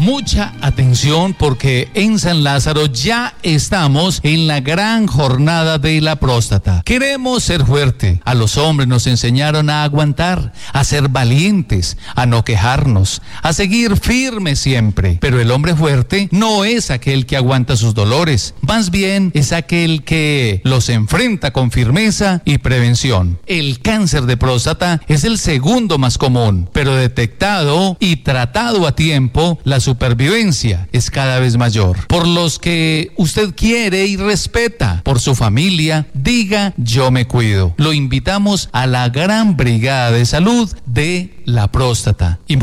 Mucha atención porque en San Lázaro ya estamos en la gran jornada de la próstata. Queremos ser fuerte. A los hombres nos enseñaron a aguantar, a ser valientes, a no quejarnos, a seguir firmes siempre. Pero el hombre fuerte no es aquel que aguanta sus dolores, más bien es aquel que los enfrenta con firmeza y prevención. El cáncer de próstata es el segundo más común, pero detectado y tratado a tiempo, la supervivencia es cada vez mayor. Por los que usted quiere y respeta, por su familia, diga: yo me cuido. Lo invitamos a la gran brigada de salud de la próstata.